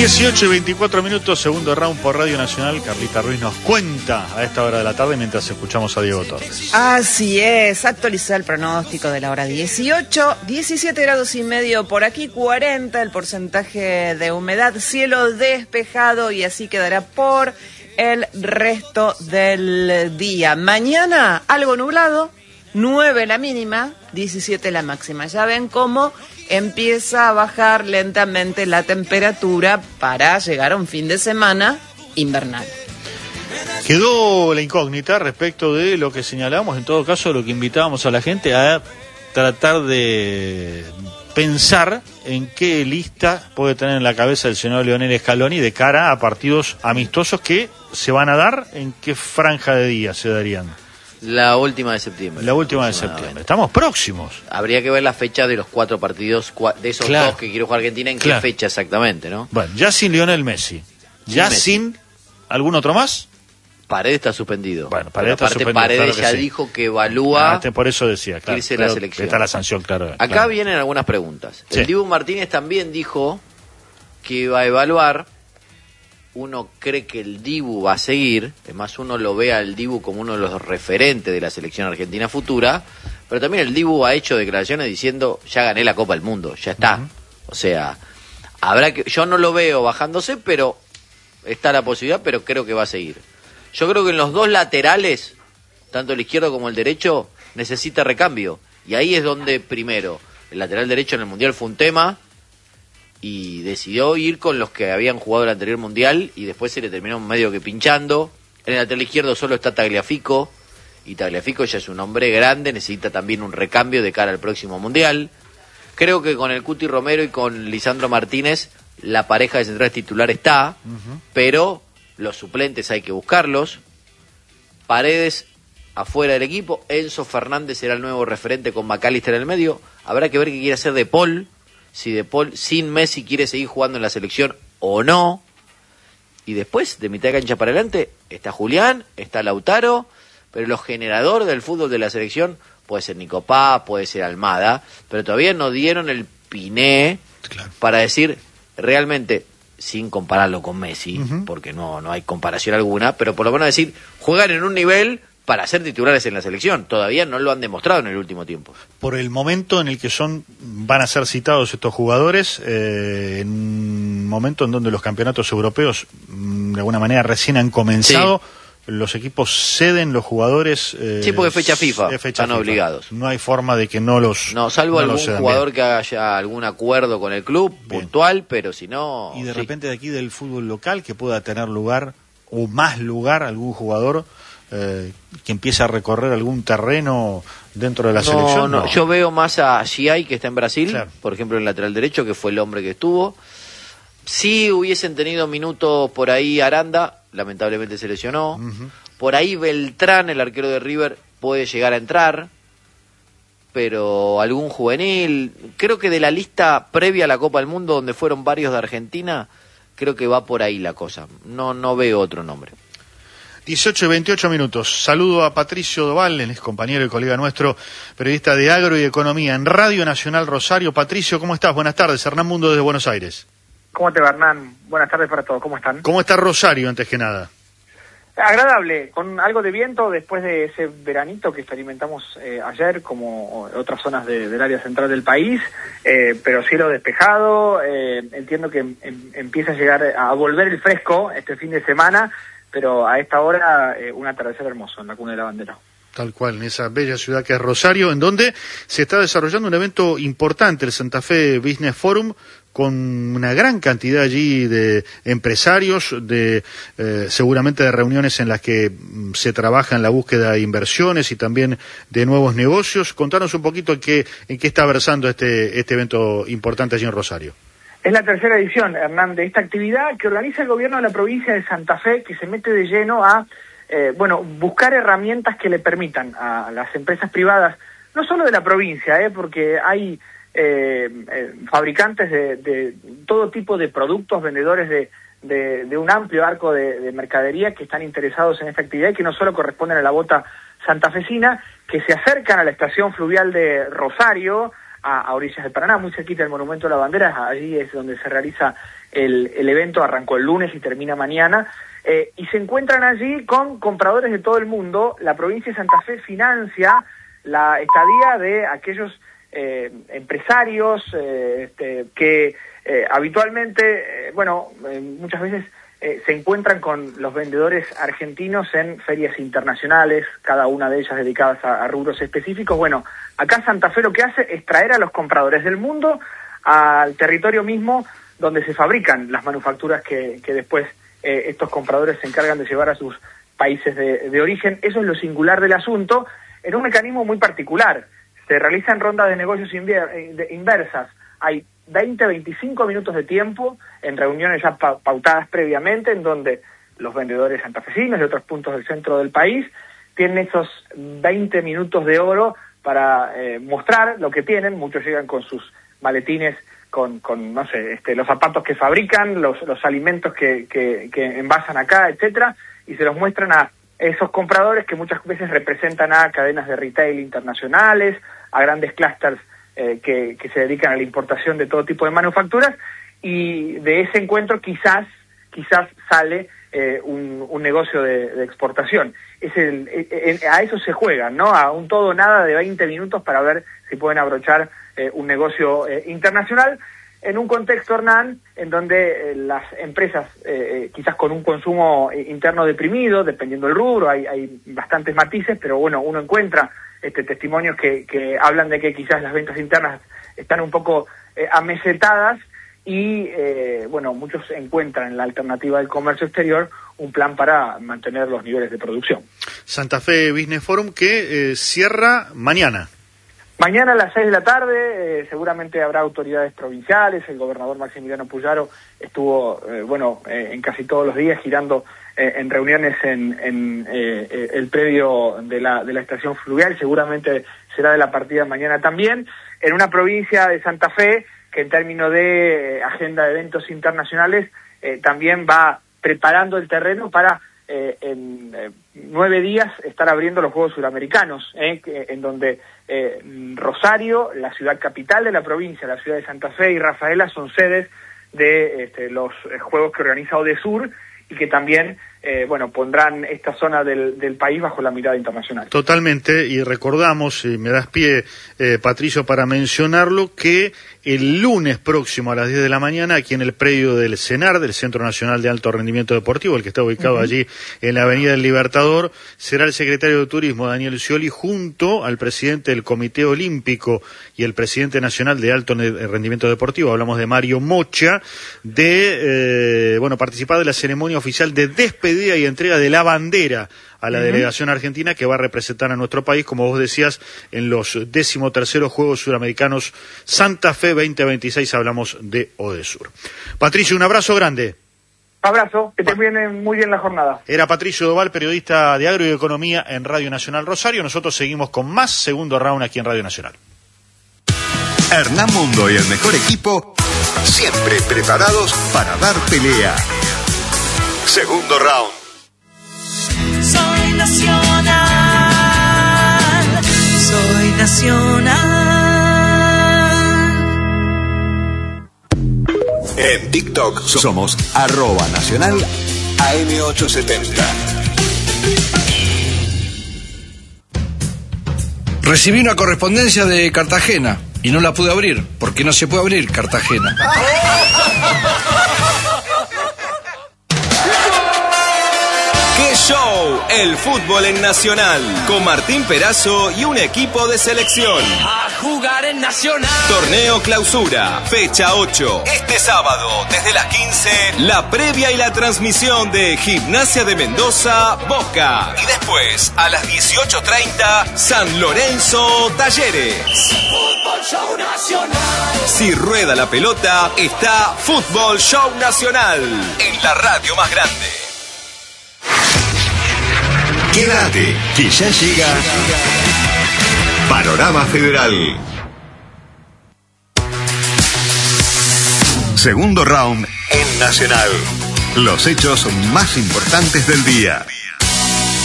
18 y 24 minutos, segundo round por Radio Nacional. Carlita Ruiz nos cuenta a esta hora de la tarde mientras escuchamos a Diego Torres. Así es, actualizó el pronóstico de la hora 18, 17 grados y medio por aquí, 40 el porcentaje de humedad, cielo despejado y así quedará por el resto del día. Mañana algo nublado, 9 la mínima, 17 la máxima. Ya ven cómo empieza a bajar lentamente la temperatura para llegar a un fin de semana invernal. Quedó la incógnita respecto de lo que señalábamos, en todo caso lo que invitábamos a la gente a tratar de pensar en qué lista puede tener en la cabeza el señor Lionel Scaloni de cara a partidos amistosos que se van a dar. ¿En qué franja de días se darían? La última de septiembre. La última de septiembre. Estamos próximos. Habría que ver la fecha de los 4 partidos, de esos dos que quiere jugar Argentina, en qué fecha exactamente, ¿no? Bueno, ya sin Lionel Messi. Ya sin ¿algún otro más? Paredes está suspendido. Bueno, Paredes está suspendido. Paredes ya dijo que evalúa. Por eso decía, claro. Irse la selección. Está la sanción, claro. Acá vienen algunas preguntas. Sí. El Dibu Martínez también dijo que iba a evaluar. Uno cree que el Dibu va a seguir, además uno lo ve al Dibu como uno de los referentes de la selección argentina futura, pero también el Dibu ha hecho declaraciones diciendo, ya gané la Copa del Mundo, ya está. O sea, habrá que, yo no lo veo bajándose, pero está la posibilidad, pero creo que va a seguir. Yo creo que en los dos laterales, tanto el izquierdo como el derecho, necesita recambio, y ahí es donde primero, el lateral derecho en el Mundial fue un tema, y decidió ir con los que habían jugado el anterior Mundial y después se le terminó medio que pinchando. En el lateral izquierdo solo está Tagliafico y Tagliafico ya es un hombre grande, necesita también un recambio de cara al próximo Mundial. Creo que con el Cuti Romero y con Lisandro Martínez la pareja de centrales titular está, pero los suplentes hay que buscarlos. Paredes afuera del equipo, Enzo Fernández será el nuevo referente con McAllister en el medio. Habrá que ver qué quiere hacer De Paul, si De Paul sin Messi quiere seguir jugando en la selección o no. Y después, de mitad de cancha para adelante, está Julián, está Lautaro, pero los generadores del fútbol de la selección puede ser Nico Paz, puede ser Almada, pero todavía no dieron el piné para decir realmente, sin compararlo con Messi, porque no hay comparación alguna, pero por lo menos decir, juegan en un nivel para ser titulares en la selección. Todavía no lo han demostrado en el último tiempo. Por el momento en el que van a ser citados estos jugadores, en un momento en donde los campeonatos europeos de alguna manera recién han comenzado, los equipos ceden los jugadores. Sí, porque es fecha FIFA, están obligados. No hay forma de que no los. No, salvo algún jugador que haya algún acuerdo con el club puntual, pero si no. Y de repente de aquí del fútbol local que pueda tener lugar o más lugar algún jugador que empiece a recorrer algún terreno dentro de la selección. No, yo veo más a Giai, que está en Brasil, por ejemplo, en el lateral derecho, que fue el hombre que estuvo. Si hubiesen tenido minutos por ahí Aranda, lamentablemente se lesionó. Por ahí Beltrán, el arquero de River, puede llegar a entrar, pero algún juvenil. Creo que de la lista previa a la Copa del Mundo, donde fueron varios de Argentina, creo que va por ahí la cosa. No veo otro nombre. 18 y 28 minutos. Saludo a Patricio Doval, es compañero y colega nuestro, periodista de Agro y Economía en Radio Nacional Rosario. Patricio, ¿cómo estás? Buenas tardes. Hernán Mundo desde Buenos Aires. ¿Cómo te va, Hernán? Buenas tardes para todos. ¿Cómo están? ¿Cómo está Rosario, antes que nada? Agradable, con algo de viento después de ese veranito que experimentamos ayer, como otras zonas del área central del país, pero cielo despejado. Entiendo que empieza a llegar a volver el fresco este fin de semana, pero a esta hora un atardecer hermoso en la Cuna de la Bandera. Tal cual, en esa bella ciudad que es Rosario, en donde se está desarrollando un evento importante, el Santa Fe Business Forum, con una gran cantidad allí de empresarios, de seguramente de reuniones en las que se trabaja en la búsqueda de inversiones y también de nuevos negocios. Contanos un poquito en qué está versando este evento importante allí en Rosario. Es la tercera edición, Hernán, de esta actividad que organiza el gobierno de la provincia de Santa Fe, que se mete de lleno a buscar herramientas que le permitan a las empresas privadas, no solo de la provincia, porque hay fabricantes de todo tipo de productos, vendedores de un amplio arco de mercadería que están interesados en esta actividad y que no solo corresponden a la bota santafesina, que se acercan a la estación fluvial de Rosario, a orillas del Paraná, muy cerquita del Monumento a la Bandera. Allí es donde se realiza el evento, arrancó el lunes y termina mañana, y se encuentran allí con compradores de todo el mundo. La provincia de Santa Fe financia la estadía de aquellos empresarios que habitualmente, muchas veces se encuentran con los vendedores argentinos en ferias internacionales, cada una de ellas dedicadas a rubros específicos. Bueno, acá Santa Fe lo que hace es traer a los compradores del mundo al territorio mismo donde se fabrican las manufacturas que después estos compradores se encargan de llevar a sus países de origen. Eso es lo singular del asunto, en un mecanismo muy particular. Se realizan rondas de negocios inversas. Hay 20-25 minutos de tiempo en reuniones ya pautadas previamente, en donde los vendedores santafesinos de otros puntos del centro del país tienen esos 20 minutos de oro para mostrar lo que tienen. Muchos llegan con sus maletines, con no sé, los zapatos que fabrican, los alimentos que envasan acá, etcétera, y se los muestran a esos compradores que muchas veces representan a cadenas de retail internacionales, a grandes clústeres que se dedican a la importación de todo tipo de manufacturas, y de ese encuentro quizás sale un negocio de exportación. A eso se juega, ¿no? A un todo o nada de 20 minutos para ver si pueden abrochar un negocio internacional, en un contexto, Hernán, en donde las empresas, quizás con un consumo interno deprimido, dependiendo del rubro, hay bastantes matices, pero bueno, uno encuentra testimonios que hablan de que quizás las ventas internas están un poco amesetadas, y muchos encuentran en la alternativa del comercio exterior un plan para mantener los niveles de producción. Santa Fe Business Forum que cierra mañana. Mañana a las 6 de la tarde, seguramente habrá autoridades provinciales. El gobernador Maximiliano Puyaro estuvo, en casi todos los días girando en reuniones en el predio de la estación fluvial. Seguramente será de la partida mañana también. En una provincia de Santa Fe que en términos de agenda de eventos internacionales también va preparando el terreno para en 9 días estar abriendo los Juegos Suramericanos, en donde Rosario, la ciudad capital de la provincia, la ciudad de Santa Fe y Rafaela son sedes de los Juegos que organiza Odesur, y que también pondrán esta zona del país bajo la mirada internacional. Totalmente, y recordamos, me das pie, Patricio, para mencionarlo, que el lunes próximo a las 10 de la mañana, aquí en el predio del CENAR, del Centro Nacional de Alto Rendimiento Deportivo, el que está ubicado allí en la Avenida del Libertador, será el secretario de Turismo, Daniel Scioli, junto al presidente del Comité Olímpico y el presidente nacional de Alto Rendimiento Deportivo, hablamos de Mario Mocha, de participar de la ceremonia oficial de despedida y entrega de la bandera a la delegación argentina que va a representar a nuestro país, como vos decías, en los 13º Juegos Suramericanos Santa Fe 2026, hablamos de Odesur. Patricio, un abrazo grande. Abrazo, que te viene muy bien la jornada. Era Patricio Doval, periodista de Agro y Economía en Radio Nacional Rosario. Nosotros seguimos con más Segundo Round aquí en Radio Nacional. Hernán Mundo y el mejor equipo, siempre preparados para dar pelea. Segundo Round. Soy nacional, soy nacional. En TikTok somos @nacional AM870. Recibí una correspondencia de Cartagena y no la pude abrir, porque no se puede abrir Cartagena. ¡Qué show! El fútbol en Nacional, con Martín Perazo y un equipo de selección. A jugar en Nacional. Torneo Clausura, fecha 8. Este sábado, desde las 15, la previa y la transmisión de Gimnasia de Mendoza, Boca. Y después, a las 18:30, San Lorenzo, Talleres. Fútbol Show Nacional. Si rueda la pelota, está Fútbol Show Nacional, en la radio más grande. Quédate, que ya llega Panorama Federal. Segundo round en Nacional. Los hechos más importantes del día.